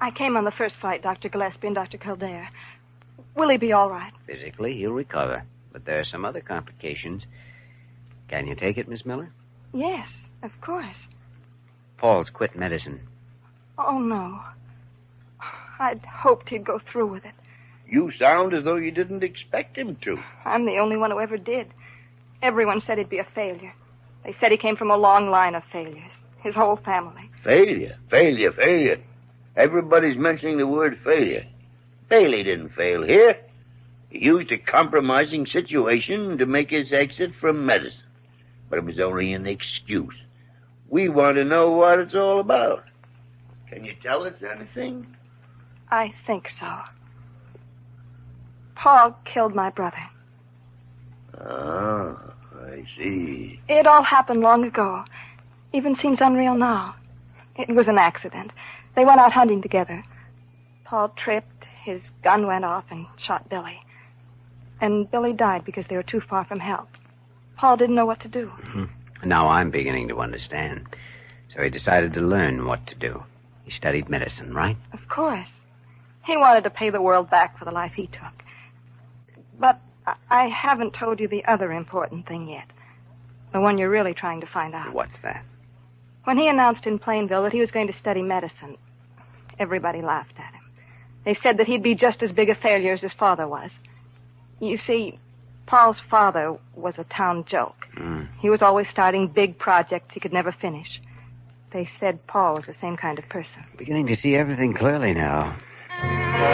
I came on the first flight, Dr. Gillespie and Dr. Kildare. Will he be all right? Physically, he'll recover. But there are some other complications. Can you take it, Miss Miller? Yes, of course. Paul's quit medicine. Oh, no. I'd hoped he'd go through with it. You sound as though you didn't expect him to. I'm the only one who ever did. Everyone said he'd be a failure. They said he came from a long line of failures. His whole family. Failure. Everybody's mentioning the word failure. Bailey didn't fail here. He used a compromising situation to make his exit from medicine. But it was only an excuse. We want to know what it's all about. Can you tell us anything? I think so. Paul killed my brother. Ah, I see. It all happened long ago. Even seems unreal now. It was an accident. They went out hunting together. Paul tripped, his gun went off and shot Billy. And Billy died because they were too far from help. Paul didn't know what to do. Mm-hmm. Now I'm beginning to understand. So he decided to learn what to do. He studied medicine, right? Of course. He wanted to pay the world back for the life he took. But I haven't told you the other important thing yet. The one you're really trying to find out. What's that? When he announced in Plainville that he was going to study medicine, everybody laughed at him. They said that he'd be just as big a failure as his father was. You see, Paul's father was a town joke. He was always starting big projects he could never finish. They said Paul was the same kind of person. Beginning to see everything clearly now.